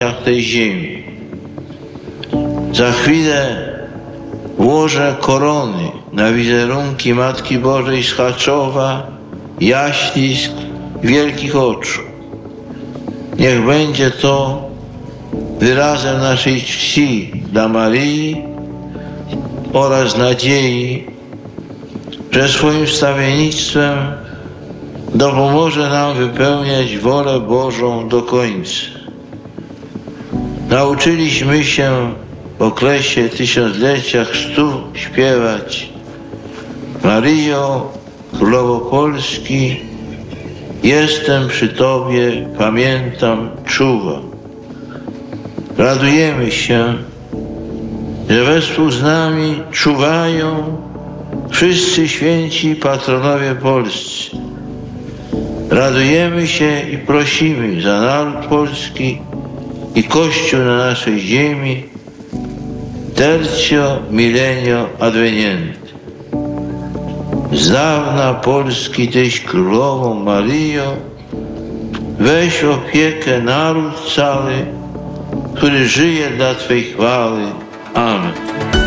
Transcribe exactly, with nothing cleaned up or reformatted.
tej ziemi. Za chwilę włożę korony na wizerunki Matki Bożej z Chaczowa, jaślisk wielkich oczu. Niech będzie to wyrazem naszej czci dla Maryi oraz nadziei, że swoim wstawiennictwem dopomoże nam wypełniać wolę Bożą do końca. Nauczyliśmy się w okresie tysiąclecia chrztu śpiewać: Maryjo, Królowo Polski, jestem przy Tobie, pamiętam, czuwam. Radujemy się, że wespół z nami czuwają wszyscy święci patronowie polscy. Radujemy się i prosimy za naród polski i Kościół na naszej ziemi. Tercio millenio adveniente. Z dawna Polski Tyś Królową Maryjo, weź opiekę naród cały, który żyje dla Twej chwały. Amen.